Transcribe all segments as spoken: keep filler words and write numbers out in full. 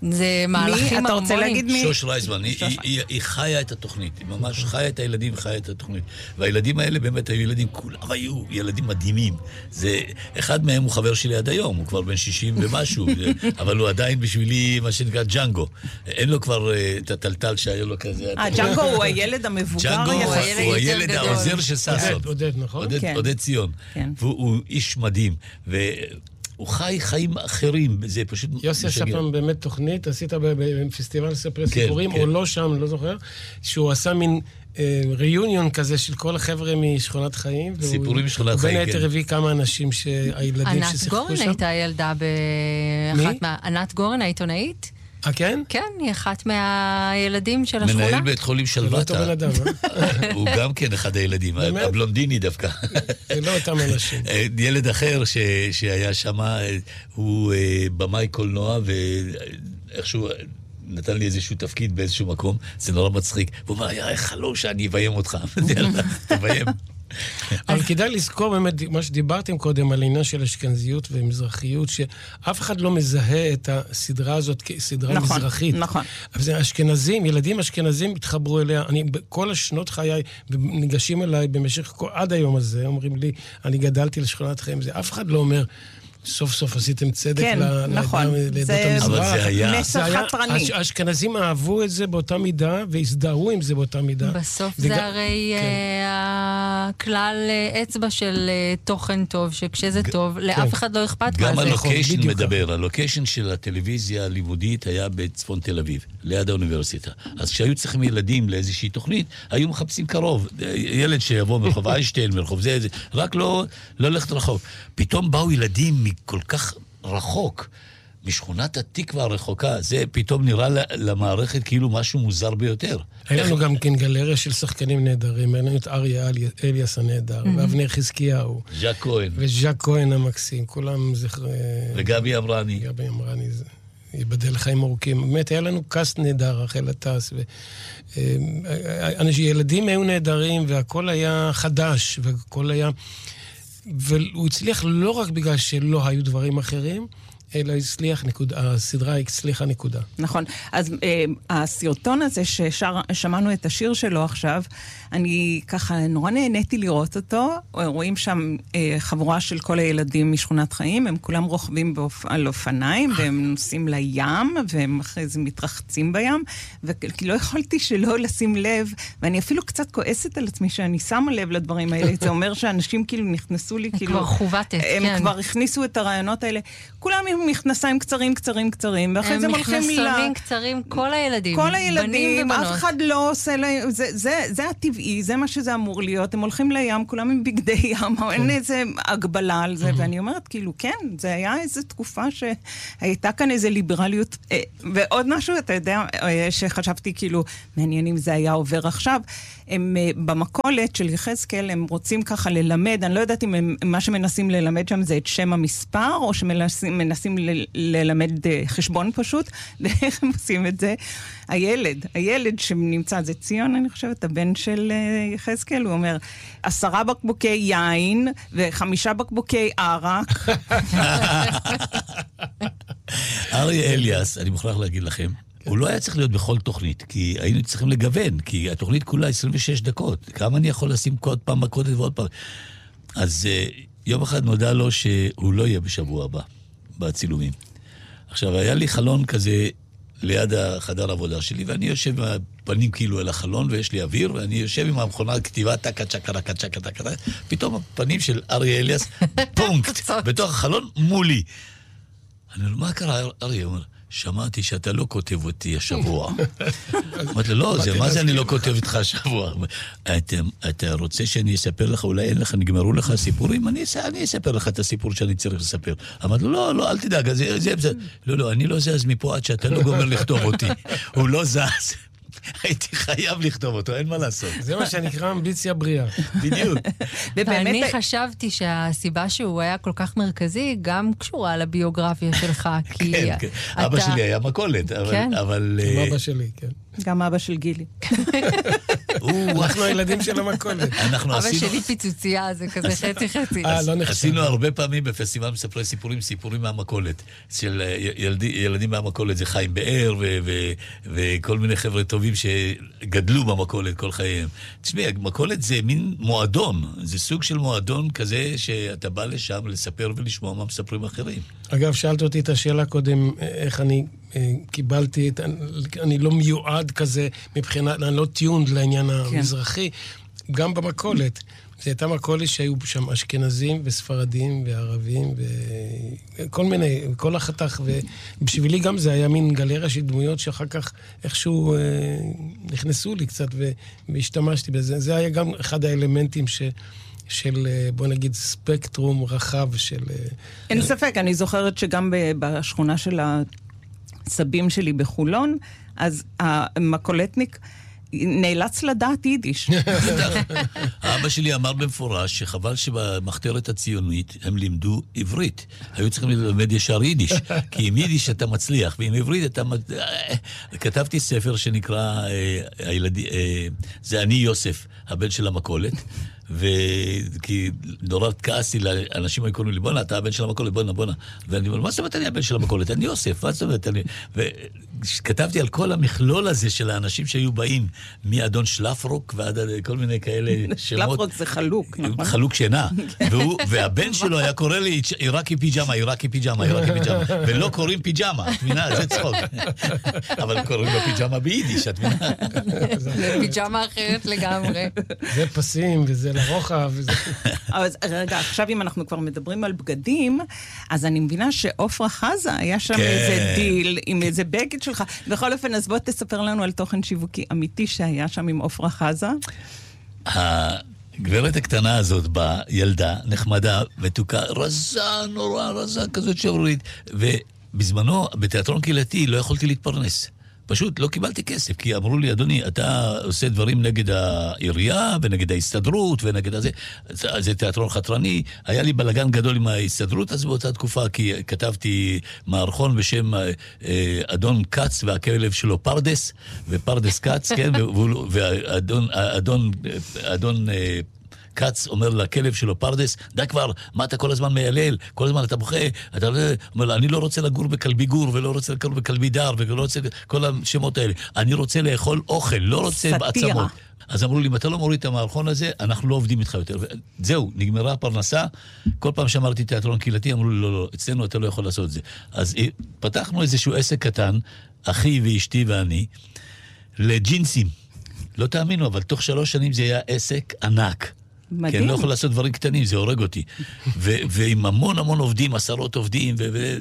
זה מהלכים אתה רוצה להגיד מי? שוש רייזמן, היא, היא, היא, היא חיה את התוכנית, היא ממש חיה את הילדים, חיה את התוכנית. והילדים האלה באמת היו ילדים, כולם היו ילדים מדהימים. זה, אחד מהם הוא חבר שלי עד היום, הוא כבר בן שישים ומשהו, אבל הוא עדיין בשבילי, מה שנקרא, ג'אנגו. אין לו כבר את הטלטל שהיה לו כזה. אה, ג'אנגו הוא הילד המבוגר. ג'אנגו הוא הילד העוזר של סאסון. עודד, נכון? עודד ציון. והוא איש מדהים. ו... הוא חי חיים אחרים, זה פשוט... יוסי עשה פעם באמת תוכנית, עשית בפסטיבל לספר סיפורים, או לא שם, לא זוכר, שהוא עשה מין ריוניון כזה של כל החבר'ה משכונת חיים. סיפורים משכונת חיים, כן. ובין היתר הביא כמה אנשים שהילדים ששיחקו שם. ענת גורן הייתה ילדה באחת מה... ענת גורן העיתונאית? אה, כן? כן, היא אחת מהילדים של השכונה. מנהל בית חולים שלוותה. זה לא אותו בן אדם, הוא גם כן אחד הילדים, הבלונדיני דווקא. זה לא אותם אנשים. ילד אחר שהיה שם, הוא במאי קולנוע, ואיכשהו נתן לי איזשהו תפקיד באיזשהו מקום, זה נורא מצחיק. והוא אומר, היה חלום שאני אביים אותך. תביים. אבל כדאי לזכור באמת מה שדיברתם קודם על עניין של אשכנזיות ומזרחיות, שאף אחד לא מזהה את הסדרה הזאת כסדרה נכון, מזרחית. נכון. אבל זה אשכנזים, ילדים אשכנזים התחברו אליה. אני בכל השנות חיי, ניגשים אליי במשך עד היום הזה, אומרים לי, אני גדלתי לשכונת חיים. זה אף אחד לא אומר, סוף סוף עשיתם צדק כן, נכון. לעדות המזרח. אבל זה היה... מסר חתרני. האשכנזים אהבו את זה באותה מידה, והזדהו עם זה באותה מידה. בסוף זה הרי הכלל אצבע של תוכן טוב, שכשזה טוב, לאף אחד לא אכפת. גם הלוקיישן מדבר, הלוקיישן של הטלוויזיה הלימודית היה בצפון תל אביב, ליד האוניברסיטה. אז כשהיו צריכים ילדים לאיזושהי תוכנית, היו מחפשים קרוב. ילד שיבוא מרחוב איינשטיין, מרחוב זה, זה, רק לא ללכת רחוק. פתאום באו ילדים כל כך רחוק, משכונת התקווה הרחוקה, זה פתאום נראה למערכת כאילו משהו מוזר ביותר. היה לנו גם כן גלריה של שחקנים נהדרים, היה לנו את אריה אליאס הנהדר, ואבנר חזקיהו. ז'ק כהן. וז'ק כהן המקסים, כולם זכר... וגבי אמרני. גבי אמרני, ייבדל חיים ארוכים. באמת, היה לנו קאסט נהדר, רחל הטס, ילדים היו נהדרים, והכל היה חדש, והכל היה... והוא הצליח לא רק בגלל שלא היו דברים אחרים, אלא הצליח נקודה, הסדרה הצליחה נקודה. נכון. אז אה, הסרטון הזה ששמענו את השיר שלו עכשיו, אני ככה נורא נהניתי לראות אותו. רואים שם אה, חבורה של כל הילדים משכונת חיים, הם כולם רוכבים באופ... על אופניים, והם נוסעים לים, והם אחרי זה מתרחצים בים, וכי לא יכולתי שלא לשים לב, ואני אפילו קצת כועסת על עצמי שאני שמה לב לדברים האלה. זה אומר שאנשים כאילו נכנסו לי, כאילו... כבר חובטת, הם כן. כבר הכניסו את הרעיונות האלה. כולם עם מכנסיים קצרים, קצרים, קצרים, ואחרי זה הם הולכים ל... מכנסונים קצרים, כל הילדים. כל הילדים, בנים אף אחד לא עושה להם... זה, זה, זה הטבעי, זה מה שזה אמור להיות. הם הולכים לים, כולם עם בגדי ים, או אין איזה הגבלה על זה, ואני אומרת, כאילו, כן, זה היה איזו תקופה שהייתה כאן איזו ליברליות. ועוד משהו, אתה יודע, שחשבתי, כאילו, מעניין אם זה היה עובר עכשיו, הם במקולת של יחזקאל, הם רוצים ככה ללמד, אני לא יודעת אם הם, מה שמנסים ללמד שם זה את שם המספר, או שמנסים מנסים ל, ללמד חשבון פשוט, ואיך הם עושים את זה? הילד, הילד שנמצא, זה ציון, אני חושבת, הבן של יחזקאל, הוא אומר, עשרה בקבוקי יין, וחמישה בקבוקי ערק. אריה אליאס, אני מוכרח להגיד לכם, הוא לא היה צריך להיות בכל תוכנית, כי היינו צריכים לגוון, כי התוכנית כולה עשרים ושש דקות. כמה אני יכול לשים עוד פעם מקודת ועוד פעם? אז יום אחד נודע לו שהוא לא יהיה בשבוע הבא, בצילומים. עכשיו, היה לי חלון כזה ליד החדר העבודה שלי, ואני יושב עם הפנים כאילו אל החלון, ויש לי אוויר, ואני יושב עם המכונה כתיבה, טקה, צ'קה, טקה, צ'קה, טקה, טקה, פתאום הפנים של אריה אליאס, פונקט, בתוך החלון מולי. אני אומר, מה קרה, אריה? הוא אומר, שמעתי שאתה לא כותב אותי השבוע. אמרתי לו, לא, זה, מה זה אני לא כותב איתך השבוע? אתה רוצה שאני אספר לך, אולי אין לך, נגמרו לך סיפורים? אני אספר לך את הסיפור שאני צריך לספר. אמרתי לו, לא, לא, אל תדאג, זה, זה, זה. לא, לא, אני לא זז מפה עד שאתה לא גומר לכתוב אותי. הוא לא זז. הייתי חייב לכתוב אותו, אין מה לעשות. זה מה שנקרא אמביציה בריאה. בדיוק. ואני חשבתי שהסיבה שהוא היה כל כך מרכזי, גם קשורה לביוגרפיה שלך. כן, כן. אבא שלי היה מקולת, אבל... גם אבא שלי, כן. גם אבא של גילי. אנחנו הילדים של המכולת. אנחנו אבל עשינו... שלי פיצוצייה, זה כזה חצי חצי. אה, לא נחשב. עשינו הרבה פעמים בפסטיבל מספרי סיפורים, סיפורים מהמכולת. של ילדי, ילדים מהמכולת, זה חיים באר ו- ו- וכל מיני חבר'ה טובים שגדלו במכולת כל חייהם. תשמעי, המכולת זה מין מועדון, זה סוג של מועדון כזה שאתה בא לשם לספר ולשמוע מה מספרים אחרים. אגב, שאלת אותי את השאלה קודם, איך אני קיבלתי, את, אני לא מיועד כזה מבחינת, אני לא טיונד לעניין כן. המזרחי, גם במכולת. זה הייתה מכולת שהיו שם אשכנזים וספרדים וערבים וכל מיני, כל החתך, ובשבילי גם זה היה מין גלריה של דמויות שאחר כך איכשהו אה, נכנסו לי קצת והשתמשתי בזה. זה היה גם אחד האלמנטים ש... של, בוא נגיד, ספקטרום רחב של... אין ספק, אני זוכרת שגם בשכונה של הסבים שלי בחולון, אז המקולטניק נאלץ לדעת יידיש. האבא שלי אמר במפורש שחבל שבמחתרת הציונית הם לימדו עברית. היו צריכים ללמד ישר יידיש, כי עם יידיש אתה מצליח, ועם עברית אתה... כתבתי ספר שנקרא, זה אני יוסף, הבן של המכולת, וכי נורא כעסתי לאנשים היו קוראים לי, בונה, אתה הבן של המכולת, בונה, בונה. ואני אומר, מה זאת אומרת אני הבן של המכולת? אני יוסף, מה זאת אומרת? וכתבתי על כל המכלול הזה של האנשים שהיו באים, מאדון שלפרוק ועד כל מיני כאלה שמות. שלפרוק זה חלוק, נכון? חלוק שינה. והבן שלו היה קורא לי, עיראקי פיג'מה, עיראקי פיג'מה, עיראקי פיג'מה. ולא קוראים פיג'מה, את מבינה? זה צחוק. אבל קוראים לו פיג'מה ביידיש, את מבינה? פיג'מה אחרת לגמרי. זה פסים וזה לרוחב. אז רגע, עכשיו אם אנחנו כבר מדברים על בגדים, אז אני מבינה שעופרה חזה היה שם איזה דיל עם איזה בגד שלך. בכל אופן, אז בוא תספר לנו על תוכן שיווקי אמיתי שהיה שם עם עופרה חזה. הגברת הקטנה הזאת בילדה, נחמדה, מתוקה, רזה, נורא רזה, כזאת שברית. ובזמנו, בתיאטרון קהילתי, לא יכולתי להתפרנס. פשוט לא קיבלתי כסף, כי אמרו לי, אדוני, אתה עושה דברים נגד העירייה, ונגד ההסתדרות, ונגד הזה, זה תיאטרון חתרני. היה לי בלגן גדול עם ההסתדרות, אז באותה תקופה, כי כתבתי מערכון בשם אדון קץ, והכלב שלו פרדס, ופרדס קץ, כן, ואדון, אדון, אדון, קץ אומר לכלב שלו פרדס, די כבר, מה אתה כל הזמן מיילל? כל הזמן אתה בוכה, אתה אומר, אני לא רוצה לגור בכלבי גור, ולא רוצה לגור בכלבי דר, ולא רוצה כל השמות האלה. אני רוצה לאכול אוכל, לא רוצה בעצמות. אז אמרו לי, אם אתה לא מוריד את המערכון הזה, אנחנו לא עובדים איתך יותר. זהו, נגמרה הפרנסה. כל פעם שאמרתי תיאטרון קהילתי, אמרו לי, לא, לא, אצלנו אתה לא יכול לעשות את זה. אז פתחנו איזשהו עסק קטן, אחי ואשתי ואני, לג'ינסים. לא תאמינו, אבל תוך שלוש שנים זה היה עסק ענק. מדהים. כי אני לא יכול לעשות דברים קטנים, זה הורג אותי. ו- ועם המון המון עובדים, עשרות עובדים, ו- ו-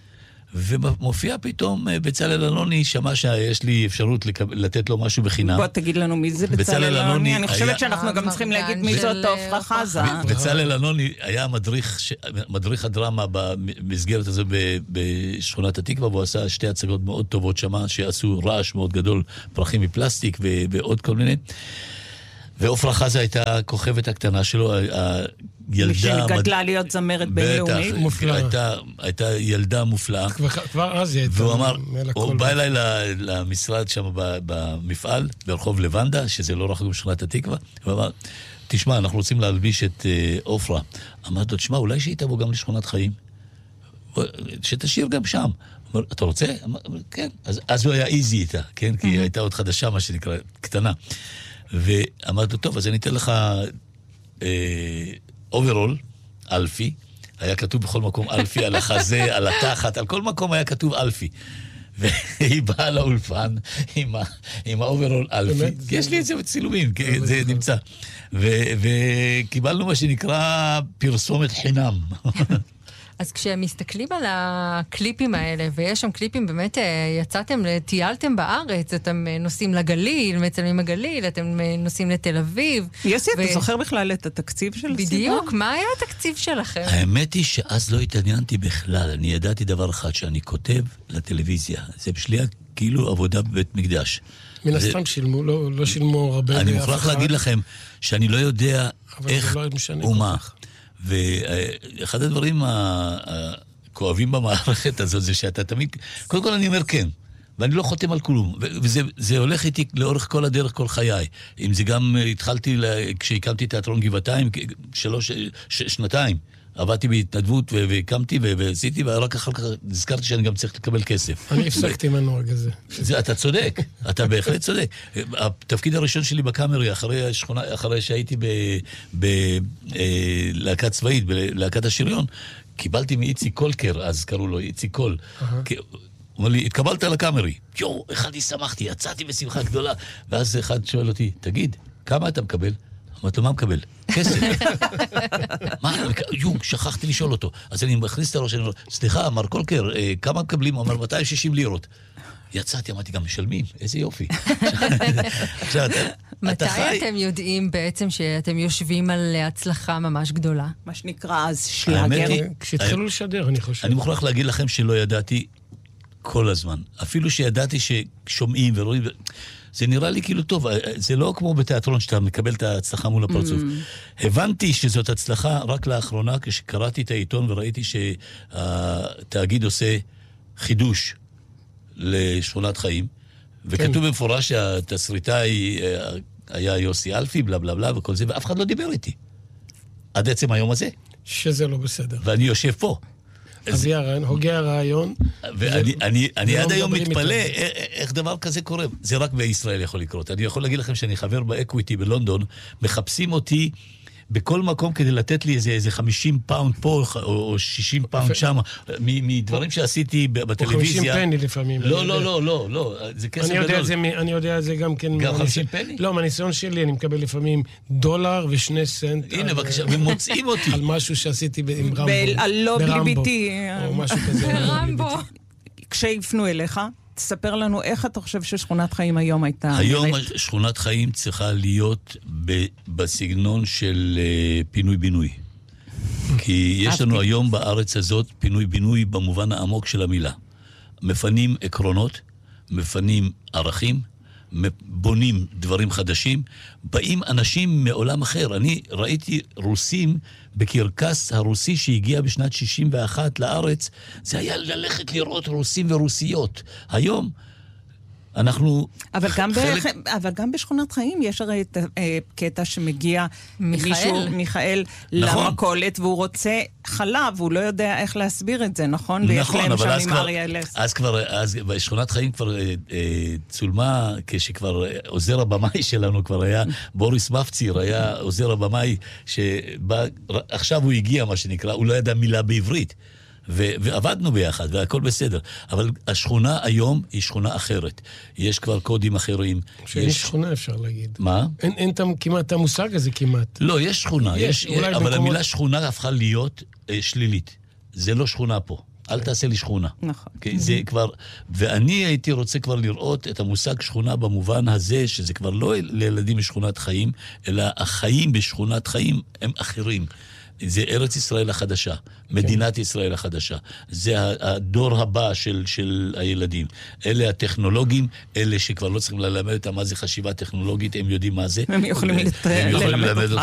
ומופיע פתאום בצלאל אלוני, שמע שיש לי אפשרות לקב... לתת לו משהו בחינם. בוא תגיד לנו מי זה בצלאל אלוני. אני חושבת שאנחנו גם צריכים להגיד מי זאת עופרה חזה. בצלאל אלוני היה מדריך, ש... מדריך הדרמה במסגרת הזו בשכונת התקווה, והוא עשה שתי הצגות מאוד טובות שמה, שעשו רעש מאוד גדול, פרחים מפלסטיק ו... ועוד כל מיני. ועופרה חזה הייתה הכוכבת הקטנה שלו, הילדה... שגדלה להיות זמרת בינלאומית. מופלאה. הייתה, הייתה ילדה מופלאה. כבר, כבר אז היא הייתה... והוא אמר, הוא בא אליי למשרד שם במפעל, ברחוב לבנדה, שזה לא רחוק בשכונת התקווה, הוא אמר, תשמע, אנחנו רוצים להלביש את עופרה. אמרתי לו, תשמע, אולי שהיא תבוא גם לשכונת חיים? שתשאיר גם שם. אמר, אתה רוצה? אמר, כן. אז, אז הוא היה איזי איתה, כן? כי היא הייתה עוד חדשה, מה שנקרא, קטנה. ואמרתי לו, טוב, אז אני אתן לך אוברול, אלפי, היה כתוב בכל מקום אלפי, על החזה, על התחת, על כל מקום היה כתוב אלפי. והיא באה לאולפן עם, עם האוברול אלפי. יש לי את זה בצילומים, זה נמצא. וקיבלנו מה שנקרא פרסומת חינם. אז כשהם מסתכלים על הקליפים האלה, ויש שם קליפים, באמת יצאתם, טיילתם בארץ, אתם נוסעים לגליל, מצלמים הגליל, אתם נוסעים לתל אביב. יוסי, ו... אתה זוכר בכלל את התקציב של הסיבה? בדיוק, מה היה התקציב שלכם? האמת היא שאז לא התעניינתי בכלל, אני ידעתי דבר אחד, שאני כותב לטלוויזיה, זה בשבילי כאילו עבודה בבית מקדש. מן הסתם שילמו, לא, לא שילמו הרבה. אני מוכרח להגיד לכם, שאני לא יודע איך ומה. ואחד הדברים הכואבים במערכת הזאת זה שאתה תמיד, קודם כל אני אומר כן, ואני לא חותם על כלום. וזה זה הולך איתי לאורך כל הדרך, כל חיי. אם זה גם התחלתי, כשהקמתי תיאטרון גבעתיים, שלוש, ש, שנתיים. עבדתי בהתנדבות והקמתי ועשיתי, ורק אחר כך נזכרתי שאני גם צריך לקבל כסף. אני הפסקתי מהנוהג הזה. אתה צודק, אתה בהחלט צודק. התפקיד הראשון שלי בקאמרי, אחרי שהייתי בלהקת צבאית, בלהקת השריון, קיבלתי מאיצי קולקר, אז קראו לו איצי קול. הוא אומר לי, התקבלת לקאמרי. יו, אחד שמחתי, יצאתי בשמחה גדולה. ואז אחד שואל אותי, תגיד, כמה אתה מקבל? אמרתי לו, מה מקבל? כסף. מה? יו, שכחתי לשאול אותו. אז אני מכניס את הראש, אני אומר, סליחה, מר קולקר, כמה מקבלים? הוא אומר, מאתיים ושישים לירות. יצאתי, אמרתי, גם משלמים? איזה יופי. מתי אתם יודעים בעצם שאתם יושבים על הצלחה ממש גדולה? מה שנקרא אז שלאגר. כשהתחילו לשדר, אני חושב. אני מוכרח להגיד לכם שלא ידעתי כל הזמן. אפילו שידעתי ששומעים ורואים... זה נראה לי כאילו טוב, זה לא כמו בתיאטרון שאתה מקבל את ההצלחה מול הפרצוף. Mm. הבנתי שזאת הצלחה רק לאחרונה, כשקראתי את העיתון וראיתי שהתאגיד עושה חידוש לשכונת חיים, וכתוב כן. במפורש שהתסריטאי היה יוסי אלפי, בלה בלה בלה וכל זה, ואף אחד לא דיבר איתי. עד עצם היום הזה. שזה לא בסדר. ואני יושב פה. אז ירן, הוגה הרעיון. ואני עד היום מתפלא איך דבר כזה קורה. זה רק בישראל יכול לקרות. אני יכול להגיד לכם שאני חבר באקוויטי בלונדון, מחפשים אותי בכל מקום כדי לתת לי איזה חמישים פאונד פה, או שישים פאונד שם, מדברים שעשיתי בטלוויזיה. או חמישים פני לפעמים. לא, לא, לא, לא, לא, זה כסף גדול. אני יודע את זה גם כן. גם חמישים פני? לא, מהניסיון שלי אני מקבל לפעמים דולר ושני סנט. הנה, בבקשה, ומוצאים אותי. על משהו שעשיתי עם רמבו. על לא בליביתי. או משהו כזה. ברמבו. כשיפנו אליך, תספר לנו איך אתה חושב ששכונת חיים היום הייתה... היום שכונת חיים צריכה להיות בסגנון של פינוי-בינוי. כי יש לנו היום בארץ הזאת פינוי-בינוי במובן העמוק של המילה. מפנים עקרונות, מפנים ערכים, בונים דברים חדשים, באים אנשים מעולם אחר. אני ראיתי רוסים בקרקס הרוסי שהגיע בשנת שישים ואחת לארץ, זה היה ללכת לראות רוסים ורוסיות. היום אנחנו... אבל גם, חלק... ב... אבל גם בשכונת חיים יש הרי את קטע שמגיע מיכאל, מישהו, מיכאל נכון. למקולת, והוא רוצה חלב, הוא לא יודע איך להסביר את זה, נכון? נכון, אבל אז כבר, אז כבר, אז בשכונת חיים כבר אה, אה, צולמה, כשכבר עוזר הבמאי שלנו כבר היה, בוריס מפציר, היה עוזר הבמאי, שעכשיו הוא הגיע, מה שנקרא, הוא לא ידע מילה בעברית. ו- ועבדנו ביחד, והכל בסדר. אבל השכונה היום היא שכונה אחרת. יש כבר קודים אחרים. שאין יש... שכונה, אפשר להגיד. מה? אין, אין תם, כמעט המושג הזה כמעט. לא, יש שכונה. יש, יש, אבל במקומות... המילה שכונה הפכה להיות אה, שלילית. זה לא שכונה פה. אל תעשה לי שכונה. נכון. Okay, זה כבר... ואני הייתי רוצה כבר לראות את המושג שכונה במובן הזה, שזה כבר לא לילדים בשכונת חיים, אלא החיים בשכונת חיים הם אחרים. זה ארץ ישראל החדשה, מדינת ישראל החדשה. זה הדור הבא של, של הילדים. אלה הטכנולוגים, אלה שכבר לא צריכים ללמד אותם מה זה חשיבה טכנולוגית, הם יודעים מה זה. הם יכולים ללמד אותך.